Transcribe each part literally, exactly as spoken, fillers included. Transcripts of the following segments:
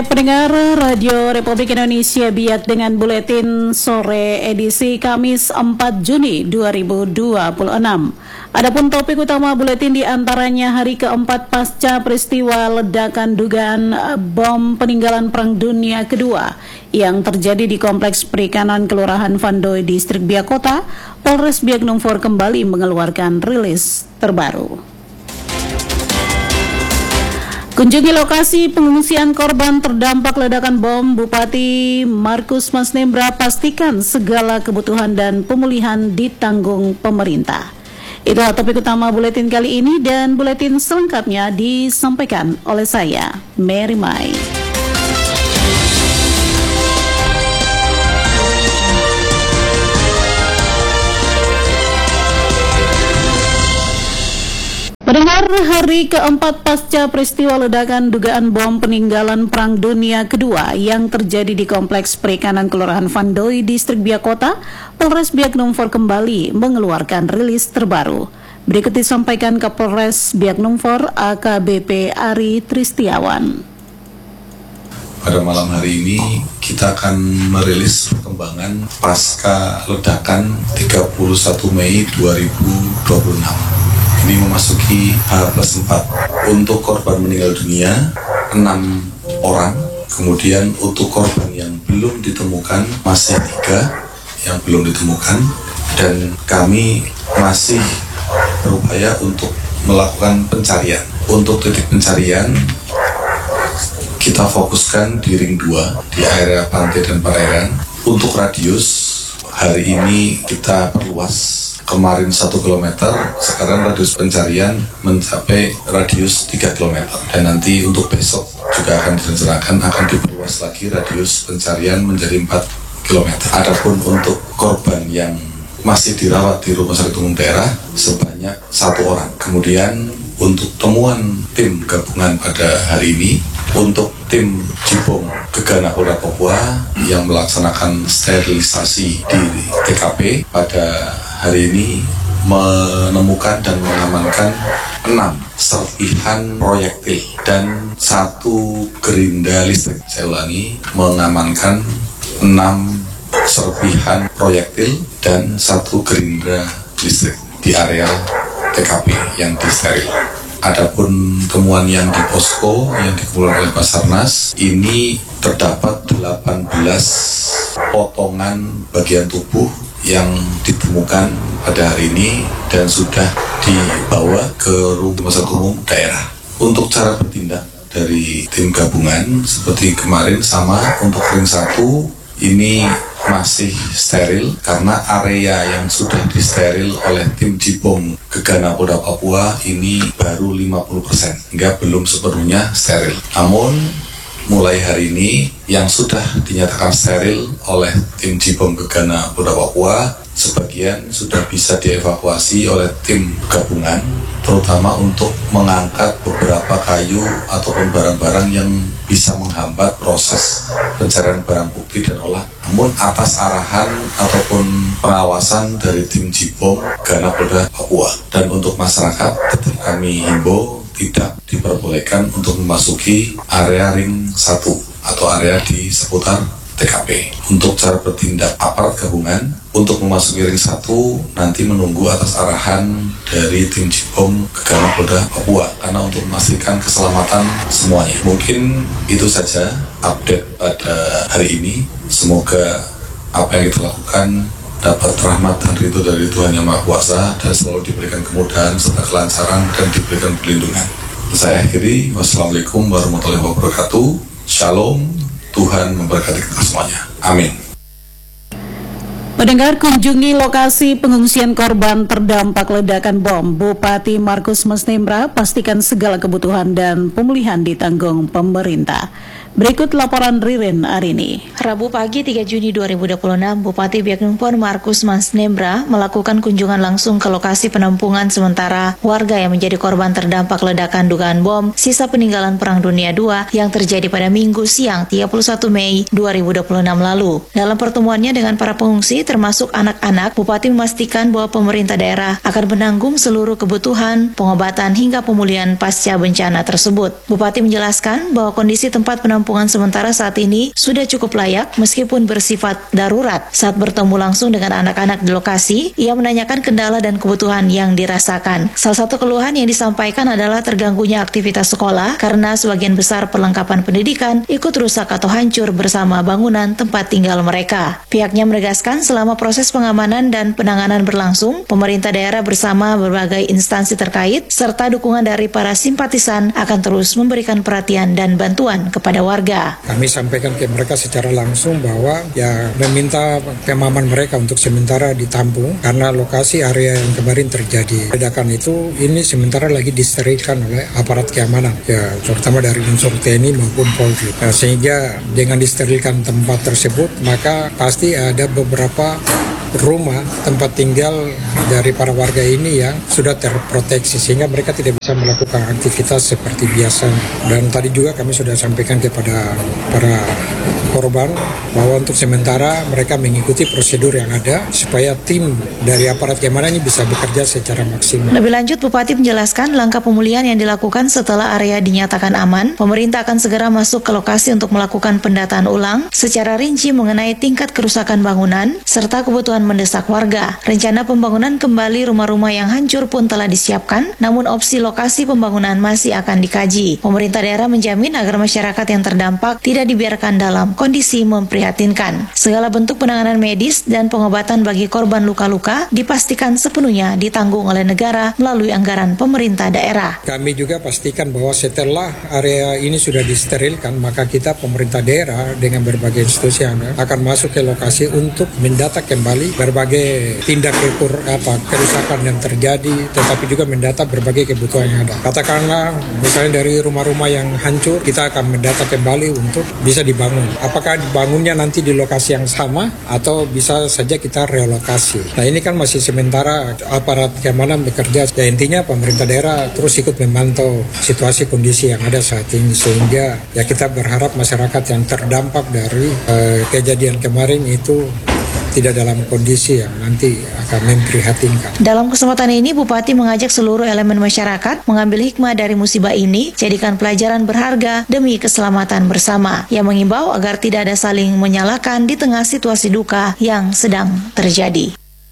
pendengar Radio Republik Indonesia, Biak dengan Buletin Sore edisi Kamis empat Juni dua ribu dua puluh enam. Adapun topik utama buletin diantaranya hari keempat pasca peristiwa ledakan dugaan bom peninggalan Perang Dunia Kedua yang terjadi di Kompleks Perikanan Kelurahan Vandoy, Distrik Biak Kota. Polres Biak Numfor kembali mengeluarkan rilis terbaru. Kunjungi lokasi pengungsian korban terdampak ledakan bom, Bupati Markus Masnembra pastikan segala kebutuhan dan pemulihan ditanggung pemerintah. Itulah topik utama buletin kali ini, dan buletin selengkapnya disampaikan oleh saya, Mary Mai. Pendengar, hari keempat pasca peristiwa ledakan dugaan bom peninggalan Perang Dunia Kedua yang terjadi di Kompleks Perikanan Kelurahan Vandoy, Distrik Biak Kota, Polres Biak Numfor kembali mengeluarkan rilis terbaru. Berikut disampaikan Kapolres Biak Numfor A K B P Ari Tristiawan. Pada malam hari ini kita akan merilis perkembangan pasca ledakan tiga puluh satu Mei dua ribu dua puluh enam. Ini memasuki H plus empat. Untuk korban meninggal dunia enam orang, kemudian untuk korban yang belum ditemukan masih tiga yang belum ditemukan, dan kami masih berupaya untuk melakukan pencarian. Untuk titik pencarian kita fokuskan di ring dua di area pantai dan perairan. Untuk radius hari ini kita perluas. Kemarin satu kilometer, sekarang radius pencarian mencapai radius tiga kilometer. Dan nanti untuk besok juga akan direncanakan akan diperluas lagi radius pencarian menjadi empat kilometer. Adapun untuk korban yang masih dirawat di Rumah Sakit Umum Daerah sebanyak satu orang. Kemudian untuk temuan tim gabungan pada hari ini, untuk tim Cibom Gegana Polda Papua yang melaksanakan sterilisasi di T K P pada hari ini menemukan dan mengamankan enam serpihan proyektil dan satu gerinda listrik. Saya ulangi, mengamankan enam serpihan proyektil dan satu gerinda listrik di area T K P yang disteril. Adapun temuan yang di posko yang dikumpulkan oleh Basarnas, ini terdapat delapan belas potongan bagian tubuh yang ditemukan pada hari ini dan sudah dibawa ke Rumah Sakit Umum Daerah. Untuk cara bertindak dari tim gabungan seperti kemarin sama, untuk ring satu ini masih steril karena area yang sudah disteril oleh tim Cibom Gegana Polda Papua ini baru lima puluh persen, hingga belum sepenuhnya steril. Namun mulai hari ini yang sudah dinyatakan steril oleh tim Cibom Gegana Polda Papua sebagian sudah bisa dievakuasi oleh tim gabungan, terutama untuk mengangkat beberapa kayu ataupun barang-barang yang bisa menghambat proses pencarian barang bukti dan olah. Namun atas arahan ataupun pengawasan dari tim Cibom Gegana Polda Papua. Dan untuk masyarakat tetap kami himbau tidak diperbolehkan untuk memasuki area ring satu atau area di seputar T K P. Untuk cara bertindak aparat gabungan untuk memasuki ring satu nanti menunggu atas arahan dari tim Cibom Gegana Polda Papua, karena untuk memastikan keselamatan semuanya. Mungkin itu saja update pada hari ini. Semoga apa yang kita lakukan dapat rahmat dan ridho dari Tuhan Yang Maha Kuasa dan selalu diberikan kemudahan serta kelancaran dan diberikan perlindungan. Saya akhiri, wassalamualaikum warahmatullahi wabarakatuh. Shalom, Tuhan memberkati kita semuanya. Amin. Pendengar, kunjungi lokasi pengungsian korban terdampak ledakan bom, Bupati Markus Masnembra pastikan segala kebutuhan dan pemulihan ditanggung pemerintah. Berikut laporan Ririn Arini. Rabu pagi tiga Juni dua ribu dua puluh enam, Bupati Biak Numfor Markus Mansnembra melakukan kunjungan langsung ke lokasi penampungan sementara warga yang menjadi korban terdampak ledakan dugaan bom sisa peninggalan Perang Dunia dua yang terjadi pada Minggu siang tiga puluh satu Mei dua ribu dua puluh enam lalu. Dalam pertemuannya dengan para pengungsi termasuk anak-anak, Bupati memastikan bahwa pemerintah daerah akan menanggung seluruh kebutuhan, pengobatan hingga pemulihan pasca bencana tersebut. Bupati menjelaskan bahwa kondisi tempat penampungan sementara saat ini sudah cukup layak meskipun bersifat darurat. Saat bertemu langsung dengan anak-anak di lokasi, ia menanyakan kendala dan kebutuhan yang dirasakan. Salah satu keluhan yang disampaikan adalah terganggunya aktivitas sekolah karena sebagian besar perlengkapan pendidikan ikut rusak atau hancur bersama bangunan tempat tinggal mereka. Pihaknya menegaskan selama proses pengamanan dan penanganan berlangsung, pemerintah daerah bersama berbagai instansi terkait serta dukungan dari para simpatisan akan terus memberikan perhatian dan bantuan kepada warga. Kami sampaikan ke mereka secara langsung bahwa ya meminta pemahaman mereka untuk sementara ditampung karena lokasi area yang kemarin terjadi ledakan itu ini sementara lagi disterilkan oleh aparat keamanan ya terutama dari unsur T N I maupun Polri. Nah, sehingga dengan disterilkan tempat tersebut maka pasti ada beberapa rumah tempat tinggal dari para warga ini yang sudah terproteksi sehingga mereka tidak bisa melakukan aktivitas seperti biasa. Dan tadi juga kami sudah sampaikan kepada para korban bahwa untuk sementara mereka mengikuti prosedur yang ada supaya tim dari aparat keamanan ini bisa bekerja secara maksimal. Lebih lanjut, Bupati menjelaskan langkah pemulihan yang dilakukan setelah area dinyatakan aman. Pemerintah akan segera masuk ke lokasi untuk melakukan pendataan ulang secara rinci mengenai tingkat kerusakan bangunan serta kebutuhan mendesak warga. Rencana pembangunan kembali rumah-rumah yang hancur pun telah disiapkan, namun opsi lokasi pembangunan masih akan dikaji. Pemerintah daerah menjamin agar masyarakat yang terdampak tidak dibiarkan dalam kondisi memprihatinkan. Segala bentuk penanganan medis dan pengobatan bagi korban luka-luka dipastikan sepenuhnya ditanggung oleh negara melalui anggaran pemerintah daerah. Kami juga pastikan bahwa setelah area ini sudah disterilkan, maka kita pemerintah daerah dengan berbagai institusi yang akan masuk ke lokasi untuk mendata kembali berbagai tindak kekur, apa, kerusakan yang terjadi, tetapi juga mendata berbagai kebutuhan yang ada. Katakanlah misalnya dari rumah-rumah yang hancur, kita akan mendata kembali untuk bisa dibangun. Apakah dibangunnya nanti di lokasi yang sama atau bisa saja kita relokasi. Nah ini kan masih sementara aparat keamanan bekerja. Ya intinya pemerintah daerah terus ikut memantau situasi kondisi yang ada saat ini sehingga ya kita berharap masyarakat yang terdampak dari eh, kejadian kemarin itu tidak dalam kondisi yang nanti akan memprihatinkan. Dalam kesempatan ini, Bupati mengajak seluruh elemen masyarakat mengambil hikmah dari musibah ini, jadikan pelajaran berharga demi keselamatan bersama. Ia mengimbau agar tidak ada saling menyalahkan di tengah situasi duka yang sedang terjadi.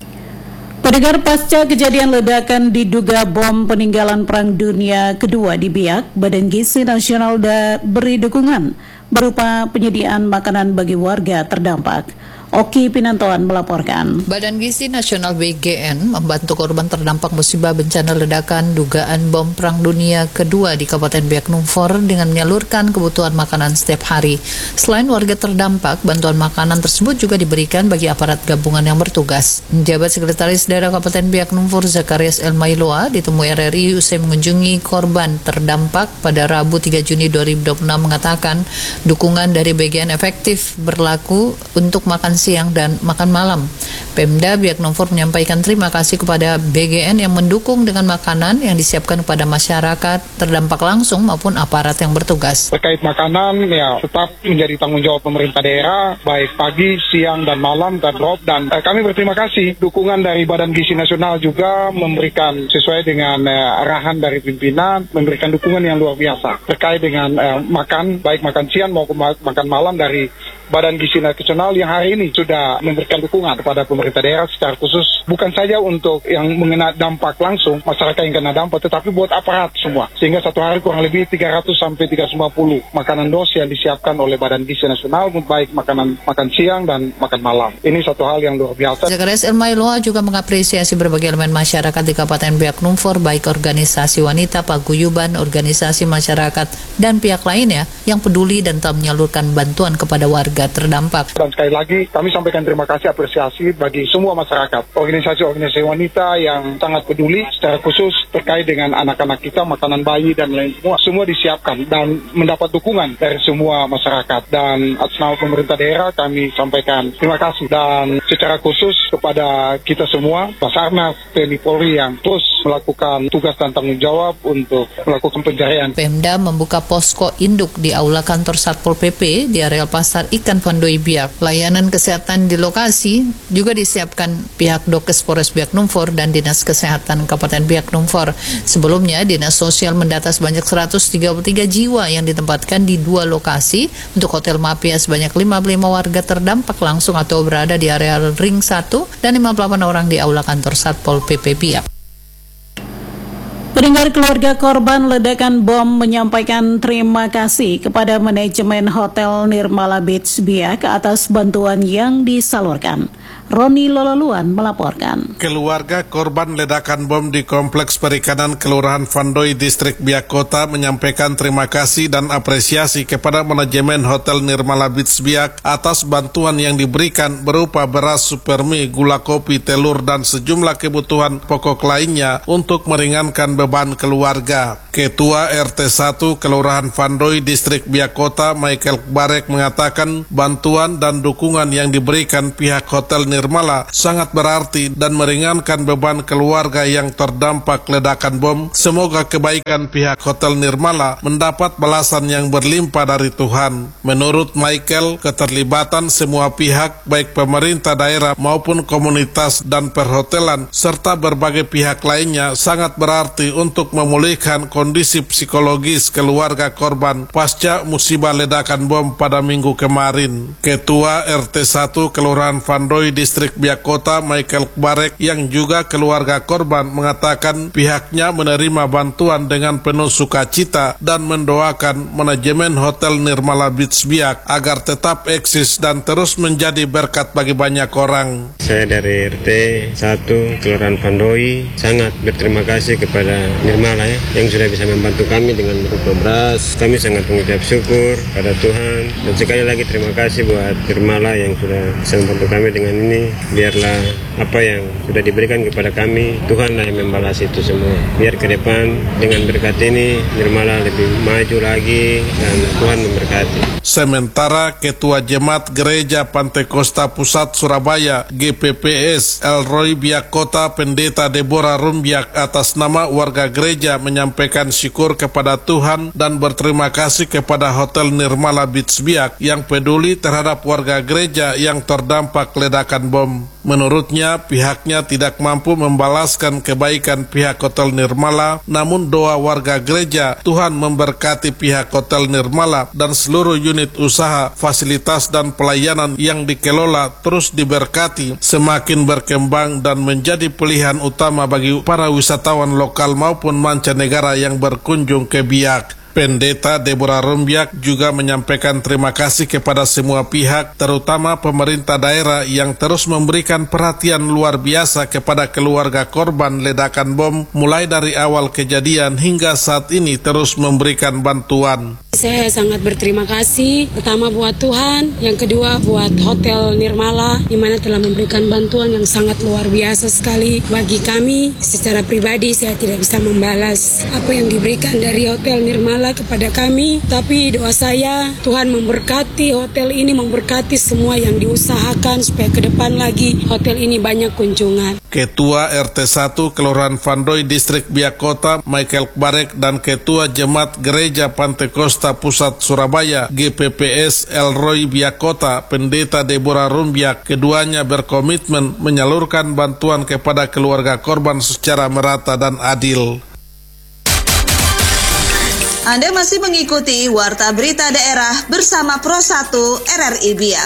Pendengar, pasca kejadian ledakan diduga bom peninggalan Perang Dunia Kedua di Biak, Badan Gizi Nasional da beri dukungan berupa penyediaan makanan bagi warga terdampak. Oki Pinantoan melaporkan. Badan Gizi Nasional B G N membantu korban terdampak musibah bencana ledakan dugaan bom Perang Dunia Kedua di Kabupaten Biak Numfor dengan menyalurkan kebutuhan makanan setiap hari. Selain warga terdampak, bantuan makanan tersebut juga diberikan bagi aparat gabungan yang bertugas. Jabat Sekretaris Daerah Kabupaten Biak Numfor Zakarias Elmailoa ditemui R R I usai mengunjungi korban terdampak pada Rabu tiga Juni dua ribu dua puluh enam mengatakan dukungan dari B G N efektif berlaku untuk makan siang dan makan malam. Pemda Biak Numfor menyampaikan terima kasih kepada B G N yang mendukung dengan makanan yang disiapkan kepada masyarakat terdampak langsung maupun aparat yang bertugas. Terkait makanan, ya tetap menjadi tanggung jawab pemerintah daerah, baik pagi, siang, dan malam, dan drop. Dan eh, kami berterima kasih dukungan dari Badan Gizi Nasional juga memberikan sesuai dengan eh, arahan dari pimpinan, memberikan dukungan yang luar biasa terkait dengan eh, makan, baik makan siang maupun makan malam dari Badan Gizi Nasional yang hari ini sudah memberikan dukungan kepada pemerintah daerah secara khusus, bukan saja untuk yang mengena dampak langsung, masyarakat yang kena dampak, tetapi buat aparat semua. Sehingga satu hari kurang lebih tiga ratus sampai tiga ratus lima puluh makanan dos yang disiapkan oleh Badan Gizi Nasional, baik makanan makan siang dan makan malam. Ini satu hal yang luar biasa. Zakarias Elmailoa juga mengapresiasi berbagai elemen masyarakat di Kabupaten Biak Numfor, baik organisasi wanita, paguyuban, organisasi masyarakat, dan pihak lainnya yang peduli dan telah menyalurkan bantuan kepada warga. warga terdampak. Dan sekali lagi kami sampaikan terima kasih apresiasi bagi semua masyarakat, organisasi-organisasi wanita yang sangat peduli secara khusus terkait dengan anak-anak kita, makanan bayi dan lain semua. Semua disiapkan dan mendapat dukungan dari semua masyarakat. Dan atas nama pemerintah daerah kami sampaikan terima kasih dan secara khusus kepada kita semua, Basarnas, T N I Polri yang terus melakukan tugas dan tanggung jawab untuk melakukan pencarian. Pemda membuka posko induk di aula kantor Satpol P P di areal Pasar Ikan Vandoy Biak. Layanan kesehatan di lokasi juga disiapkan pihak Dokes Polres Biak Numfor dan Dinas Kesehatan Kabupaten Biak Numfor. Sebelumnya, Dinas Sosial mendata sebanyak seratus tiga puluh tiga jiwa yang ditempatkan di dua lokasi. Untuk Hotel Mapia sebanyak lima puluh lima warga terdampak langsung atau berada di area Ring satu dan lima puluh delapan orang di aula kantor Satpol P P Biak. Pendengar, keluarga korban ledakan bom menyampaikan terima kasih kepada manajemen Hotel Nirmala Beach Biak atas bantuan yang disalurkan. Roni Lololuan melaporkan. Keluarga korban ledakan bom di Kompleks Perikanan Kelurahan Vandoy, Distrik Biak Kota menyampaikan terima kasih dan apresiasi kepada manajemen Hotel Nirmala Beach Biak atas bantuan yang diberikan berupa beras, supermi, gula kopi, telur, dan sejumlah kebutuhan pokok lainnya untuk meringankan beban keluarga. Ketua R T satu Kelurahan Vandoy, Distrik Biak Kota, Michael Barek mengatakan bantuan dan dukungan yang diberikan pihak Hotel Nirmala sangat berarti dan meringankan beban keluarga yang terdampak ledakan bom. Semoga kebaikan pihak Hotel Nirmala mendapat balasan yang berlimpah dari Tuhan. Menurut Michael, keterlibatan semua pihak, baik pemerintah daerah maupun komunitas dan perhotelan, serta berbagai pihak lainnya sangat berarti untuk memulihkan kondisi psikologis keluarga korban pasca musibah ledakan bom pada minggu kemarin. Ketua R T satu Kelurahan Vandoy, Distrik Biak Kota, Michael Barek, yang juga keluarga korban, mengatakan pihaknya menerima bantuan dengan penuh sukacita dan mendoakan manajemen Hotel Nirmala Beach Biak agar tetap eksis dan terus menjadi berkat bagi banyak orang. Saya dari R T satu Kelurahan Vandoy sangat berterima kasih kepada Nirmala ya, yang sudah bisa membantu kami dengan berupa beras. Kami sangat mengucap syukur pada Tuhan dan sekali lagi terima kasih buat Nirmala yang sudah bisa membantu kami dengan ini. Biarlah apa yang sudah diberikan kepada kami, Tuhanlah yang membalas itu semua. Biar ke depan dengan berkat ini Nirmala lebih maju lagi dan Tuhan memberkati. Sementara Ketua Jemaat Gereja Pantai Kosta Pusat Surabaya G P P S Elroy Biak Kota, Pendeta Deborah Rumbiak, atas nama warga gereja menyampaikan syukur kepada Tuhan dan berterima kasih kepada Hotel Nirmala Beach Biak yang peduli terhadap warga gereja yang terdampak ledakan bom. Menurutnya, pihaknya tidak mampu membalaskan kebaikan pihak Hotel Nirmala, namun doa warga gereja Tuhan memberkati pihak Hotel Nirmala dan seluruh unit usaha, fasilitas dan pelayanan yang dikelola terus diberkati, semakin berkembang dan menjadi pilihan utama bagi para wisatawan lokal maupun mancanegara yang berkunjung ke Biak. Pendeta Deborah Rumbiak juga menyampaikan terima kasih kepada semua pihak, terutama pemerintah daerah yang terus memberikan perhatian luar biasa kepada keluarga korban ledakan bom mulai dari awal kejadian hingga saat ini terus memberikan bantuan. Saya sangat berterima kasih, pertama buat Tuhan, yang kedua buat Hotel Nirmala, di mana telah memberikan bantuan yang sangat luar biasa sekali bagi kami. Secara pribadi saya tidak bisa membalas apa yang diberikan dari Hotel Nirmala kepada kami, tapi doa saya Tuhan memberkati hotel ini, memberkati semua yang diusahakan supaya ke depan lagi hotel ini banyak kunjungan. Ketua R T satu Kelurahan Vandoy, Distrik Biak Kota, Michael Barek, dan Ketua Jemaat Gereja Pantai Kosta Pusat Surabaya G P P S Elroy Biak Kota, Pendeta Deborah Rumbiak, keduanya berkomitmen menyalurkan bantuan kepada keluarga korban secara merata dan adil. Anda masih mengikuti Warta Berita Daerah bersama Pro satu R R I Biak.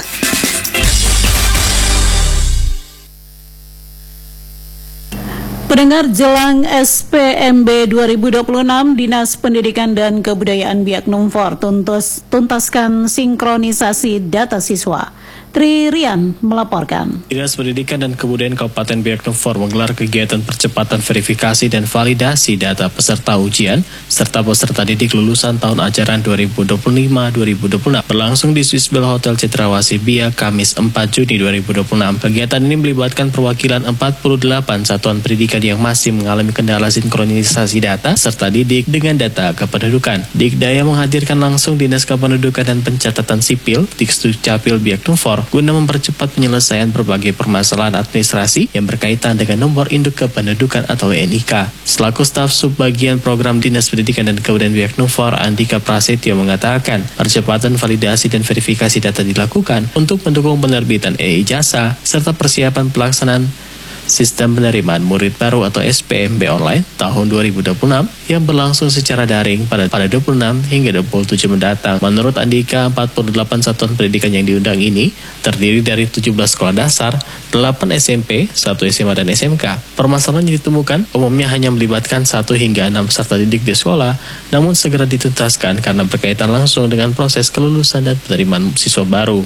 Pendengar, jelang S P M B dua ribu dua puluh enam, Dinas Pendidikan dan Kebudayaan Biak Numfor tuntas, tuntaskan sinkronisasi data siswa. Tri Rian melaporkan. Dinas Pendidikan dan Kebudayaan Kabupaten Biak Numfor menggelar kegiatan percepatan verifikasi dan validasi data peserta ujian serta peserta didik lulusan tahun ajaran dua ribu dua puluh lima dua ribu dua puluh enam berlangsung di Swissbell Hotel Citrawasih Biak Kamis empat Juni dua ribu dua puluh enam. Kegiatan ini melibatkan perwakilan empat puluh delapan satuan pendidikan yang masih mengalami kendala sinkronisasi data serta didik dengan data kependudukan. Dikdaya menghadirkan langsung Dinas Kependudukan dan Pencatatan Sipil Dikdukcapil Biak Numfor guna mempercepat penyelesaian berbagai permasalahan administrasi yang berkaitan dengan nomor induk kependudukan atau N I K. Selaku staf subbagian program Dinas Pendidikan dan Kebudayaan Biak Numfor, Andika Prasetyo mengatakan percepatan validasi dan verifikasi data dilakukan untuk mendukung penerbitan e-ijazah serta persiapan pelaksanaan Sistem Penerimaan Murid Baru atau S P M B online tahun dua ribu dua puluh enam yang berlangsung secara daring pada pada dua puluh enam hingga dua puluh tujuh mendatang. Menurut Andika, empat puluh delapan satuan pendidikan yang diundang ini terdiri dari tujuh belas sekolah dasar, delapan S M P, satu S M A dan S M K. Permasalahan yang ditemukan umumnya hanya melibatkan satu hingga enam peserta didik di sekolah, namun segera dituntaskan karena berkaitan langsung dengan proses kelulusan dan penerimaan siswa baru.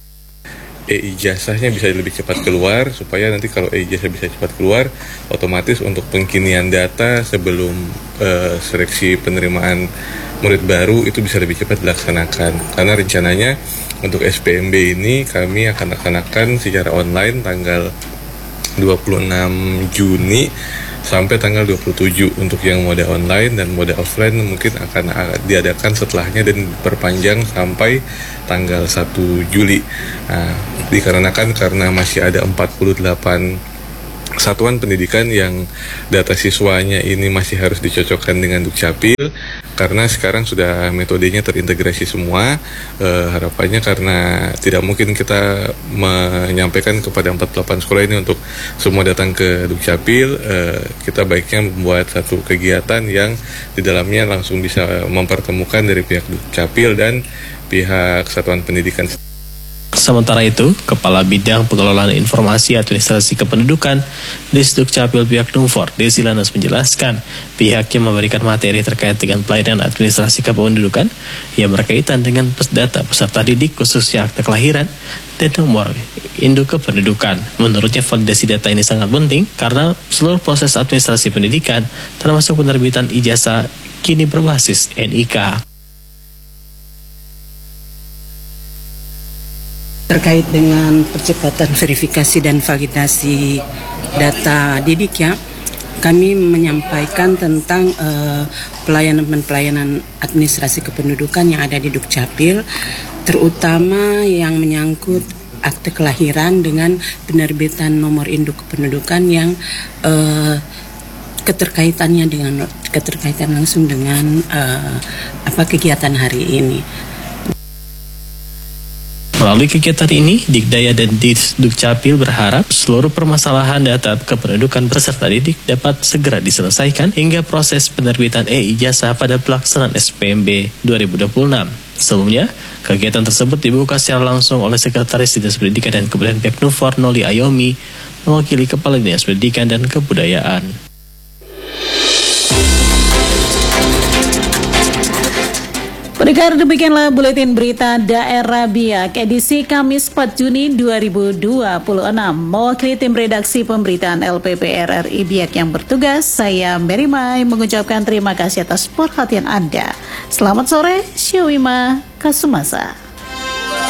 E-ijazahnya bisa lebih cepat keluar, supaya nanti kalau e-ijazah bisa cepat keluar, otomatis untuk pengkinian data sebelum uh, seleksi penerimaan murid baru itu bisa lebih cepat dilaksanakan. Karena rencananya untuk S P M B ini kami akan laksanakan secara online tanggal dua puluh enam Juni sampai tanggal dua puluh tujuh untuk yang mode online, dan mode offline mungkin akan diadakan setelahnya dan berpanjang sampai tanggal satu Juli. Nah, dikarenakan karena masih ada empat puluh delapan satuan pendidikan yang data siswanya ini masih harus dicocokkan dengan Dukcapil, karena sekarang sudah metodenya terintegrasi semua. E, harapannya karena tidak mungkin kita menyampaikan kepada empat puluh delapan sekolah ini untuk semua datang ke Dukcapil, e, kita baiknya membuat satu kegiatan yang di dalamnya langsung bisa mempertemukan dari pihak Dukcapil dan pihak satuan pendidikan. Sementara itu, Kepala Bidang Pengelolaan Informasi Administrasi Kependudukan Disdukcapil Biak Numfor, Desi Lanas menjelaskan, pihaknya memberikan materi terkait dengan pelayanan administrasi kependudukan yang berkaitan dengan data peserta didik khususnya akte kelahiran dan nomor induk kependudukan. Menurutnya, validasi data ini sangat penting karena seluruh proses administrasi pendidikan termasuk penerbitan ijazah kini berbasis N I K. Terkait dengan percepatan verifikasi dan validasi data didik ya, kami menyampaikan tentang uh, pelayanan-pelayanan administrasi kependudukan yang ada di Dukcapil, terutama yang menyangkut akte kelahiran dengan penerbitan nomor induk kependudukan yang uh, keterkaitannya dengan keterkaitan langsung dengan uh, apa kegiatan hari ini. Melalui kegiatan ini, Dikdaya dan Disdukcapil berharap seluruh permasalahan data kependudukan peserta didik dapat segera diselesaikan hingga proses penerbitan e-ijazah pada pelaksanaan S P M B dua ribu dua puluh enam. Sebelumnya, kegiatan tersebut dibuka secara langsung oleh Sekretaris Dinas Pendidikan dan Kebudayaan Biak Numfor, Noli Ayomi, mewakili Kepala Dinas Pendidikan dan Kebudayaan. Pendengar, demikianlah buletin berita daerah Biak edisi Kamis empat Juni dua ribu dua puluh enam. Mewakili tim redaksi pemberitaan L P P R R I Biak yang bertugas, saya Mary Mai mengucapkan terima kasih atas perhatian Anda. Selamat sore, Syawima Kasumasa.